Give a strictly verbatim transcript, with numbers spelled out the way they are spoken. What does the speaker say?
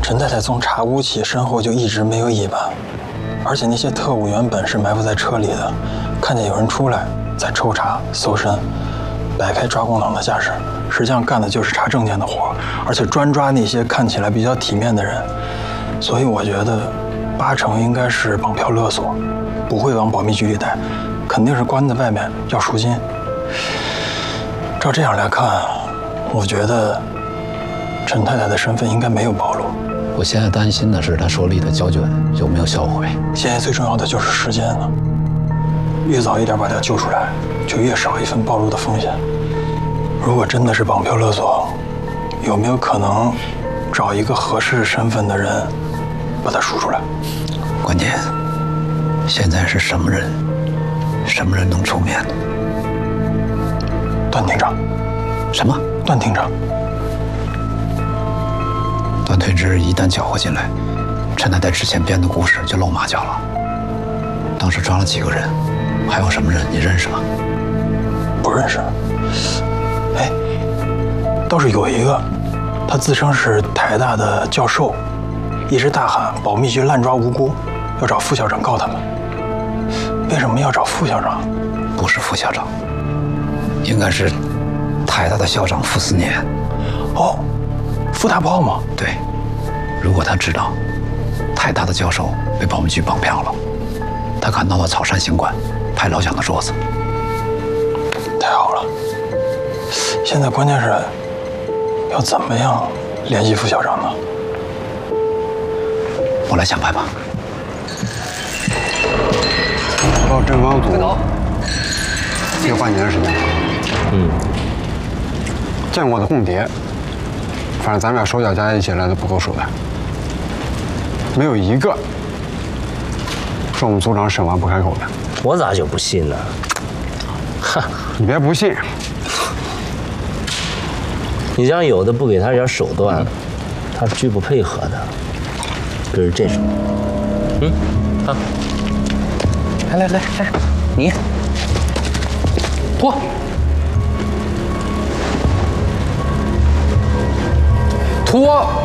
陈太太从茶屋起身后就一直没有尾巴，而且那些特务原本是埋伏在车里的，看见有人出来在抽查搜身，摆开抓共党的架势，实际上干的就是查证件的活，而且专抓那些看起来比较体面的人。所以我觉得八成应该是绑票勒索，不会往保密局里带，肯定是关在外面要赎金。照这样来看，我觉得陈太太的身份应该没有暴露。 我现在担心的是他手里的胶卷有没有销毁。 现在最重要的就是时间了，越早一点把他救出来，就越少一份暴露的风险。如果真的是绑票勒索，有没有可能找一个合适身份的人把他赎出来？ 关键现在是什么人，什么人能出面呢？ 段厅长。 什么？ 段厅长。 段推之一旦搅和进来，陈太太之前编的故事就露马脚了。当时抓了几个人，还有什么人你认识吗？ 不认识。哎，倒是有一个，他自称是台大的教授，一直大喊保密局滥抓无辜，要找副校长告他们。为什么要找副校长？ 不是副校长，应该是台大的校长傅斯年。 哦，傅大炮吗？ 对，如果他知道台大的教授被保密局绑票了，他赶到了草山行馆，拍老蒋的桌子。 太好了，现在关键是要怎么样联系副校长呢？ 我来想办法。 到正方组有半年的时间了。 嗯， 见过的共谍，反正咱们俩手脚加在一起来的不够数的，没有一个是我们组长审完不开口的。 我咋就不信呢？哈， 你别不信。 你像有的不给他点手段，他是拒不配合的。比如这种，嗯，啊，来来来来，你脱。 脱。